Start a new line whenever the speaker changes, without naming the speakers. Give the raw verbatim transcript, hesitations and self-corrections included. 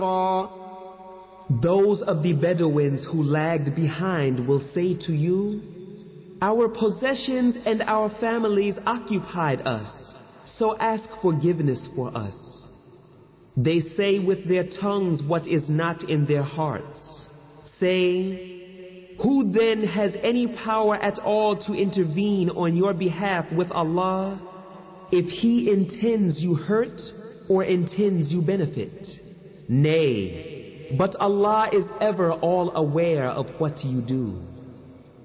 Those of the Bedouins who lagged behind will say to you, our possessions and our families occupied us, so ask forgiveness for us. They say with their tongues what is not in their hearts. Say, who then has any power at all to intervene on your behalf with Allah, if He intends you hurt or intends you benefit? Nay, but Allah is ever all aware of what you do.